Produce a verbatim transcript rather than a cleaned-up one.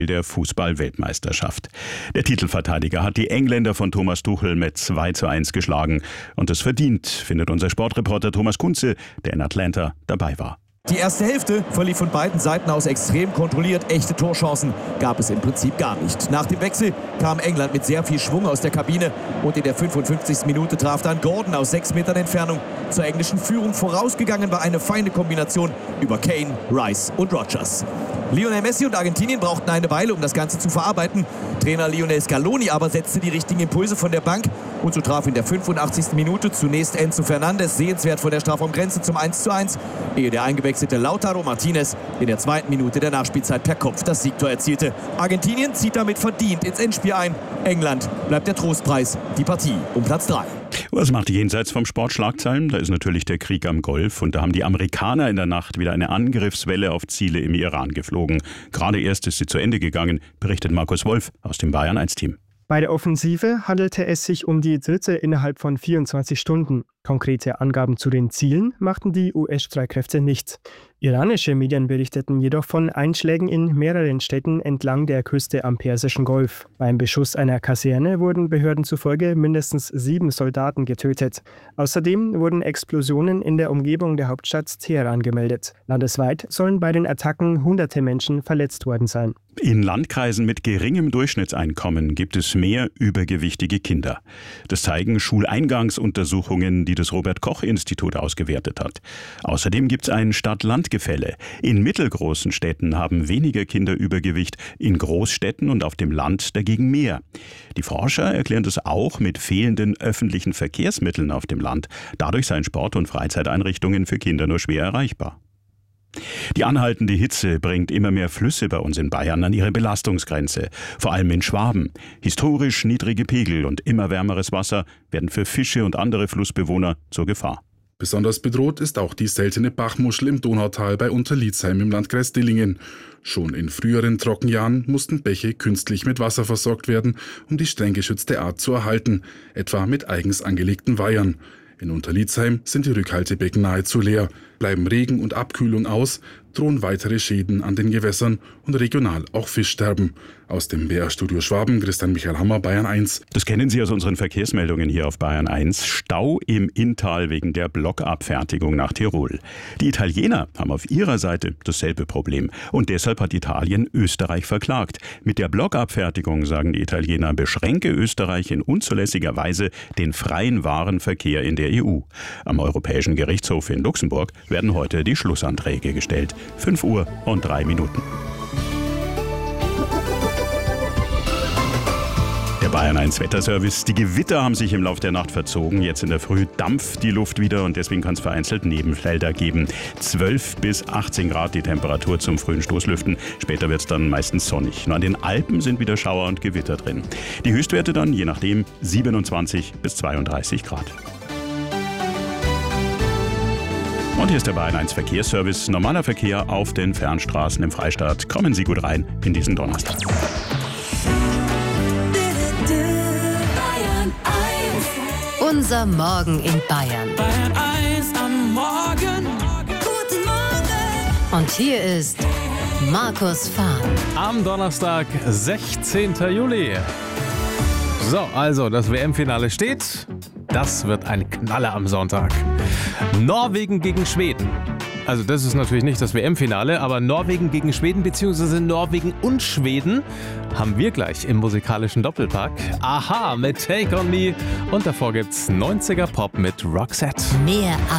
der Fußball-Weltmeisterschaft. Der Titelverteidiger hat die Engländer von Thomas Tuchel mit zwei zu eins geschlagen. Und das verdient, findet unser Sportreporter Thomas Kunze, der in Atlanta dabei war. Die erste Hälfte verlief von beiden Seiten aus extrem kontrolliert. Echte Torchancen gab es im Prinzip gar nicht. Nach dem Wechsel kam England mit sehr viel Schwung aus der Kabine und in der fünfundfünfzigsten Minute traf dann Gordon aus sechs Metern Entfernung zur englischen Führung. Vorausgegangen war eine feine Kombination über Kane, Rice und Rodgers. Lionel Messi und Argentinien brauchten eine Weile, um das Ganze zu verarbeiten. Trainer Lionel Scaloni aber setzte die richtigen Impulse von der Bank und so traf in der fünfundachtzigsten Minute zunächst Enzo Fernandes sehenswert vor der Strafraumgrenze zum eins zu eins, ehe der eingewechselte Lautaro Martinez in der zweiten Minute der Nachspielzeit per Kopf das Siegtor erzielte. Argentinien zieht damit verdient ins Endspiel ein. England bleibt der Trostpreis, die Partie um Platz drei. Was macht jenseits vom Sport Schlagzeilen? Da ist natürlich der Krieg am Golf. Und da haben die Amerikaner in der Nacht wieder eine Angriffswelle auf Ziele im Iran geflogen. Gerade erst ist sie zu Ende gegangen, berichtet Markus Wolf aus dem Bayern eins Team. Bei der Offensive handelte es sich um die dritte innerhalb von vierundzwanzig Stunden. Konkrete Angaben zu den Zielen machten die U S-Streitkräfte nicht. Iranische Medien berichteten jedoch von Einschlägen in mehreren Städten entlang der Küste am Persischen Golf. Beim Beschuss einer Kaserne wurden Behörden zufolge mindestens sieben Soldaten getötet. Außerdem wurden Explosionen in der Umgebung der Hauptstadt Teheran gemeldet. Landesweit sollen bei den Attacken hunderte Menschen verletzt worden sein. In Landkreisen mit geringem Durchschnittseinkommen gibt es mehr übergewichtige Kinder. Das zeigen Schuleingangsuntersuchungen, die das Robert-Koch-Institut ausgewertet hat. Außerdem gibt es ein Stadt-Land-Gefälle. In mittelgroßen Städten haben weniger Kinder Übergewicht, in Großstädten und auf dem Land dagegen mehr. Die Forscher erklären das auch mit fehlenden öffentlichen Verkehrsmitteln auf dem Land. Dadurch seien Sport- und Freizeiteinrichtungen für Kinder nur schwer erreichbar. Die anhaltende Hitze bringt immer mehr Flüsse bei uns in Bayern an ihre Belastungsgrenze, vor allem in Schwaben. Historisch niedrige Pegel und immer wärmeres Wasser werden für Fische und andere Flussbewohner zur Gefahr. Besonders bedroht ist auch die seltene Bachmuschel im Donautal bei Unterlietzheim im Landkreis Dillingen. Schon in früheren Trockenjahren mussten Bäche künstlich mit Wasser versorgt werden, um die streng geschützte Art zu erhalten, etwa mit eigens angelegten Weihern. In Unterlietzheim sind die Rückhaltebecken nahezu leer. Bleiben Regen und Abkühlung aus, drohen weitere Schäden an den Gewässern und regional auch Fischsterben. Aus dem B R-Studio Schwaben, Christian Michael Hammer, Bayern eins. Das kennen Sie aus unseren Verkehrsmeldungen hier auf Bayern eins. Stau im Inntal wegen der Blockabfertigung nach Tirol. Die Italiener haben auf ihrer Seite dasselbe Problem. Und deshalb hat Italien Österreich verklagt. Mit der Blockabfertigung, sagen die Italiener, beschränke Österreich in unzulässiger Weise den freien Warenverkehr in der E U. Am Europäischen Gerichtshof in Luxemburg werden heute die Schlussanträge gestellt. fünf Uhr und drei Minuten. Der Bayern eins Wetterservice. Die Gewitter haben sich im Laufe der Nacht verzogen. Jetzt in der Früh dampft die Luft wieder und deswegen kann es vereinzelt Nebenfelder geben. zwölf bis achtzehn Grad die Temperatur zum frühen Stoßlüften. Später wird es dann meistens sonnig. Nur an den Alpen sind wieder Schauer und Gewitter drin. Die Höchstwerte dann, je nachdem, siebenundzwanzig bis zweiunddreißig Grad. Und hier ist der Bayern eins Verkehrsservice. Normaler Verkehr auf den Fernstraßen im Freistaat. Kommen Sie gut rein in diesen Donnerstag. Unser Morgen in Bayern. Bayern eins am Morgen. Guten Morgen. Und hier ist Markus Fahn. Am Donnerstag, sechzehnten Juli. So, also das W M-Finale steht. Das wird ein Knaller am Sonntag. Norwegen gegen Schweden. Also das ist natürlich nicht das W M-Finale, aber Norwegen gegen Schweden bzw. Norwegen und Schweden haben wir gleich im musikalischen Doppelpack. Aha mit Take On Me und davor gibt's neunziger Pop mit Roxette. Mehr ab